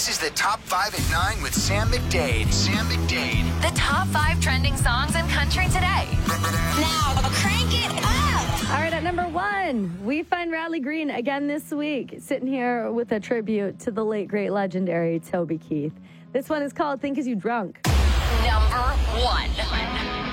This is the Top 5 at 9 with Sam McDade. Sam McDade. The top 5 trending songs in country today. Now, crank it up! All right, at number 1, we find Riley Green again this week, sitting here with a tribute to the late, great, legendary Toby Keith. This one is called Think Is You Drunk. Number 1.